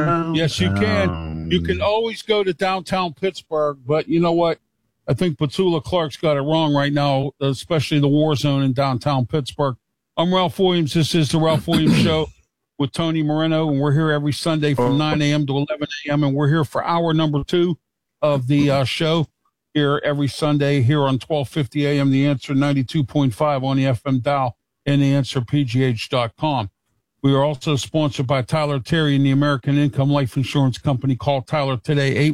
Yes, you can. You can always go to downtown Pittsburgh, but you know what? I think Petula Clark's got it wrong right now, especially the war zone in downtown Pittsburgh. I'm Ralph Williams. This is the Ralph Williams Show with Tony Moreno, and we're here every Sunday from 9 a.m. to 11 a.m., and we're here for hour number 2 of the show here every Sunday here on 1250 a.m. The Answer 92.5 on the FM dial and theanswerpgh.com. We are also sponsored by Tyler Terry and the American Income Life Insurance Company. Call Tyler today,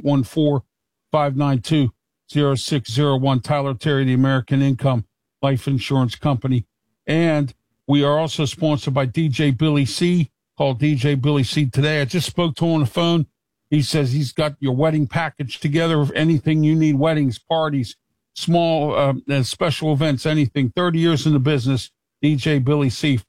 814-592-0601. Tyler Terry, the American Income Life Insurance Company. And we are also sponsored by DJ Billy C. Call DJ Billy C today. I just spoke to him on the phone. He says he's got your wedding package together of anything you need, weddings, parties, small special events, anything. 30 years in the business, DJ Billy C,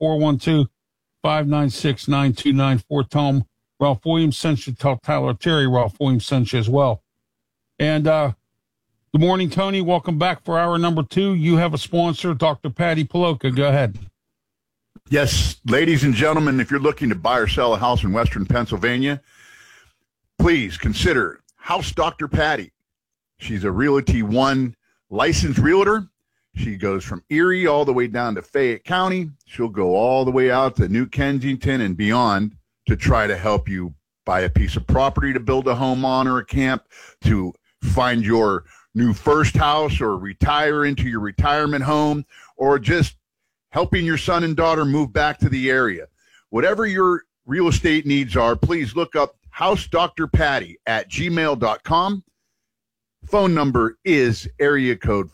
412-596-9294. Tell him Ralph Williams sent you. Tell Tyler Terry Ralph Williams sent you as well. And good morning, Tony. Welcome back for hour number 2. You have a sponsor, Dr. Patty Paloka. Go ahead. Yes, ladies and gentlemen, if you're looking to buy or sell a house in Western Pennsylvania, please consider House Dr. Patty. She's a Realty One licensed realtor. She goes from Erie all the way down to Fayette County. She'll go all the way out to New Kensington and beyond to try to help you buy a piece of property to build a home on or a camp, to find your new first house or retire into your retirement home, or just helping your son and daughter move back to the area. Whatever your real estate needs are, please look up House Dr. Patty at gmail.com. Phone number is area code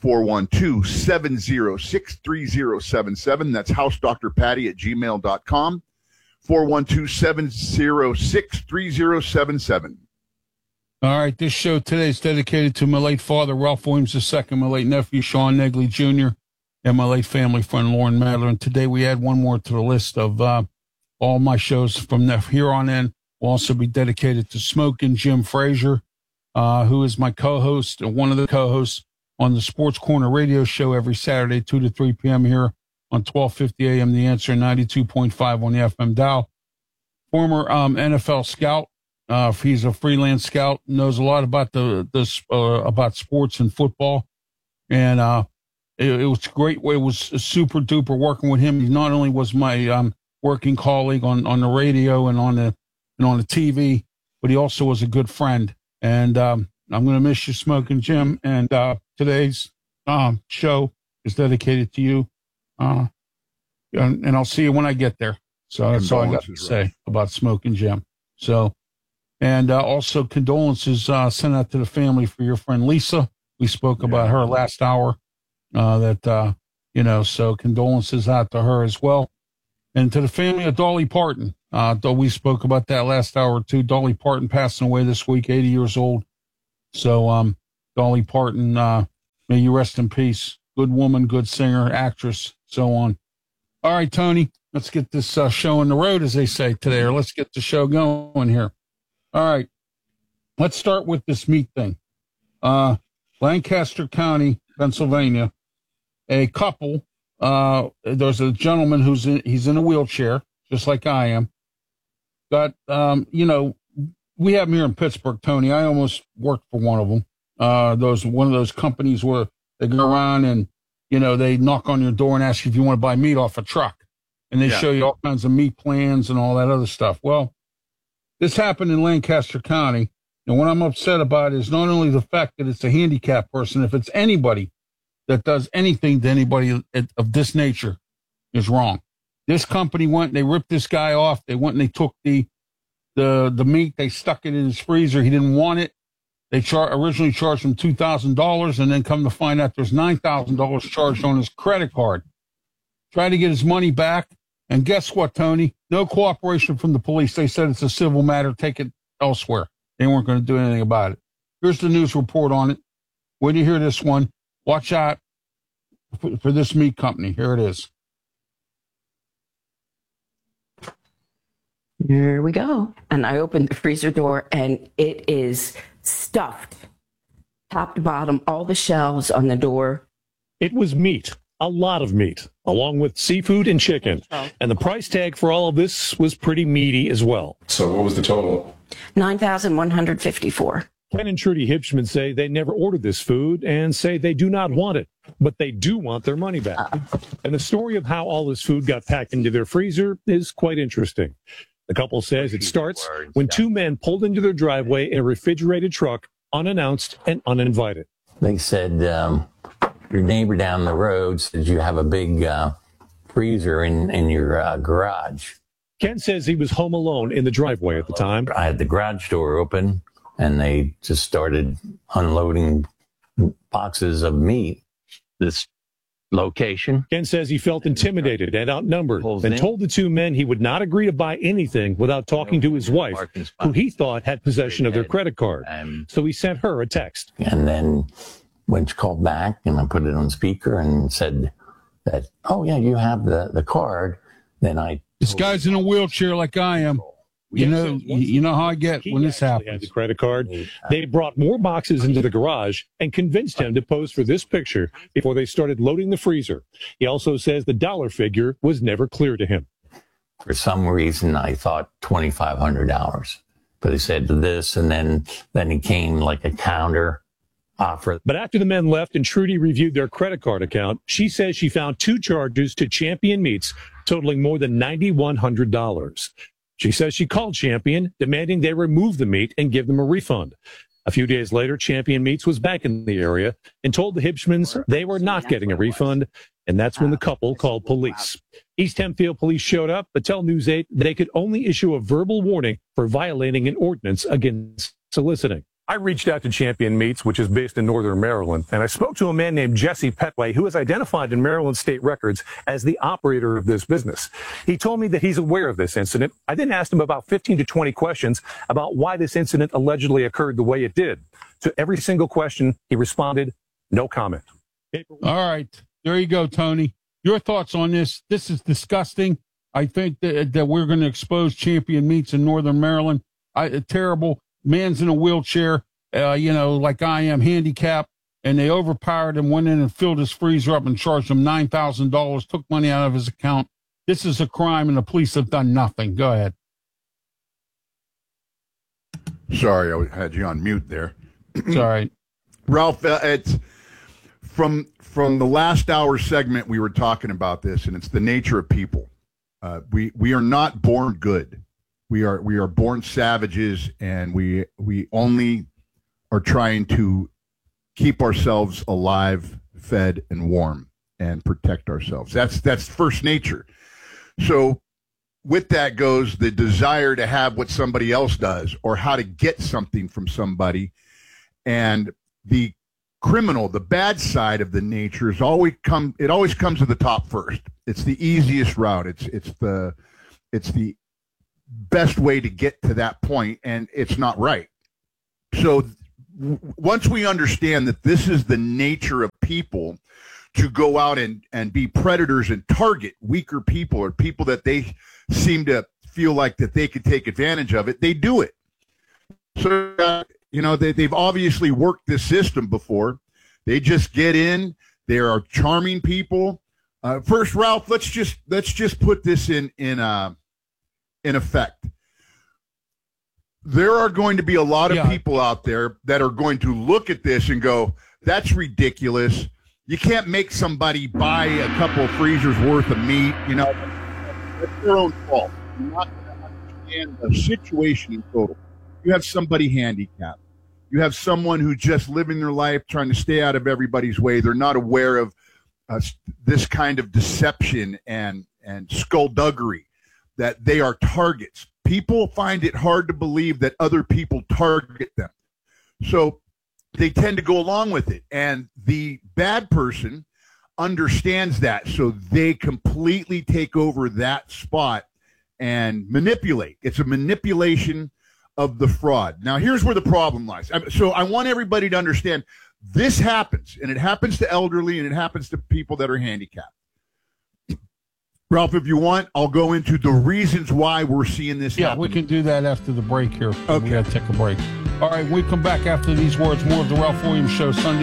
412-706-3077. That's House Dr. Patty at gmail.com. 412-706-3077. All right, this show today is dedicated to my late father, Ralph Williams II, my late nephew, Sean Negley Jr., and my late family friend, Lauren Madler. And today we add one more to the list of all my shows from here on in. Will also be dedicated to Smoking Jim Frazier, who is my co-host, one of the co-hosts on the Sports Corner radio show every Saturday, 2 to 3 p.m. here on 1250 a.m. The Answer, 92.5 on the FM dial. Former NFL scout. He's a freelance scout, knows a lot about about sports and football. And it was great. It was super duper working with him. He not only was my working colleague on the radio and on the TV, but he also was a good friend. And I'm going to miss you, Smoking Jim. And today's show is dedicated to you. And I'll see you when I get there. So that's all I got to say about Smoking Jim. So, and also condolences sent out to the family for your friend Lisa. We spoke about her last hour. So condolences out to her as well. And to the family of Dolly Parton. Though we spoke about that last hour too. Dolly Parton passing away this week, 80 years old. So, Dolly Parton, may you rest in peace. Good woman, good singer, actress, so on. All right, Tony, let's get this show on the road, as they say today, or let's get the show going here. All right, let's start with this meat thing. Lancaster County, Pennsylvania, a couple, there's a gentleman he's in a wheelchair, just like I am. Got, we have them here in Pittsburgh, Tony. I almost worked for one of them. One of those companies where they go around and, they knock on your door and ask you if you want to buy meat off a truck. And they show you all kinds of meat plans and all that other stuff. Well, this happened in Lancaster County. And what I'm upset about is not only the fact that it's a handicapped person, if it's anybody that does anything to anybody of this nature is wrong. This company they ripped this guy off. They went and they took the meat. They stuck it in his freezer. He didn't want it. They originally charged him $2,000 and then come to find out there's $9,000 charged on his credit card. Tried to get his money back. And guess what, Tony? No cooperation from the police. They said it's a civil matter. Take it elsewhere. They weren't going to do anything about it. Here's the news report on it. When you hear this one, watch out for this meat company. Here it is. Here we go. And I opened the freezer door and it is stuffed top to bottom, all the shelves on the door. It was meat. a lot of meat, along with seafood and chicken. And the price tag for all of this was pretty meaty as well. So what was the total? $9,154. Ken and Trudy Hipschman say they never ordered this food and say they do not want it, but they do want their money back. And the story of how all this food got packed into their freezer is quite interesting. The couple says it starts when two men pulled into their driveway in a refrigerated truck, unannounced and uninvited. They said, your neighbor down the road said you have a big freezer in your garage. Ken says he was home alone in the driveway at the time. I had the garage door open, and they just started unloading boxes of meat. This location. Ken says he felt intimidated and outnumbered and told the two men he would not agree to buy anything without talking to his wife, who he thought had possession of their credit card. So he sent her a text. And then when she called back, and I put it on speaker and said that, oh, yeah, you have the card, then This guy's in a wheelchair like I am. You know how I get when this happens. Had the credit card. They brought more boxes into the garage and convinced him to pose for this picture before they started loading the freezer. He also says the dollar figure was never clear to him. For some reason, I thought $2,500. But he said this, and then he came like a counter offer. But after the men left and Trudy reviewed their credit card account, she says she found two charges to Champion Meats totaling more than $9,100. She says she called Champion, demanding they remove the meat and give them a refund. A few days later, Champion Meats was back in the area and told the Hipschmans they were not getting a refund, and that's when the couple called police. East Hempfield police showed up, but tell News 8 they could only issue a verbal warning for violating an ordinance against soliciting. I reached out to Champion Meats, which is based in northern Maryland, and I spoke to a man named Jesse Petway, who is identified in Maryland state records as the operator of this business. He told me that he's aware of this incident. I then asked him about 15 to 20 questions about why this incident allegedly occurred the way it did. To every single question, he responded, no comment. All right. There you go, Tony. Your thoughts on this? This is disgusting. I think that we're going to expose Champion Meats in northern Maryland. Terrible. Man's in a wheelchair, like I am, handicapped, and they overpowered him, went in and filled his freezer up and charged him $9,000, took money out of his account. This is a crime, and the police have done nothing. Go ahead. Sorry, I had you on mute there. It's all right. Ralph, it's from the last hour segment we were talking about this, and it's the nature of people. We are not born good. We are born savages, and we only are trying to keep ourselves alive, fed, and warm, and protect ourselves. That's first nature. So with that goes the desire to have what somebody else does, or how to get something from somebody. And the criminal, the bad side of the nature is always comes to the top first. It's the easiest route. It's the best way to get to that point, and it's not right. So once we understand that this is the nature of people, to go out and be predators and target weaker people, or people that they seem to feel like that they could take advantage of it, they do it. So they've obviously worked this system before. They just get in. They are charming people. First, Ralph, let's just put this in effect. There are going to be a lot of people out there that are going to look at this and go, that's ridiculous. You can't make somebody buy a couple of freezers worth of meat. It's their own fault. You're not going to understand the situation in total. You have somebody handicapped. You have someone who's just living their life, trying to stay out of everybody's way. They're not aware of this kind of deception and skullduggery, that they are targets. People find it hard to believe that other people target them. So they tend to go along with it. And the bad person understands that. So they completely take over that spot and manipulate. It's a manipulation of the fraud. Now, here's where the problem lies. So I want everybody to understand this happens, and it happens to elderly, and it happens to people that are handicapped. Ralph, if you want, I'll go into the reasons why we're seeing this happen. We can do that after the break here. Okay. We got to take a break. All right, when we come back after these words, more of the Ralph Williams Show Sunday